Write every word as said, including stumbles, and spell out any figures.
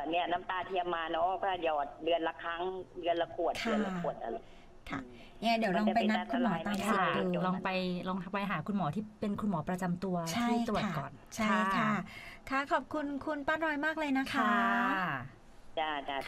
เนี่ยน้ำตาเทียมมาเนาะก็หยอดเดือนละครั้งเดือนละขวดเดือนละขวดอะไรค่ะเนี่ยเดี๋ยวลองไปนัดคุณหมอตามสิทธิ์ดูลองไปลองไปหาคุณหมอที่เป็นคุณหมอประจำตัวที่ตรวจก่อนใช่ค่ะค่ะขอบคุณคุณป้าน้อยมากเลยนะคะจ้าจ้า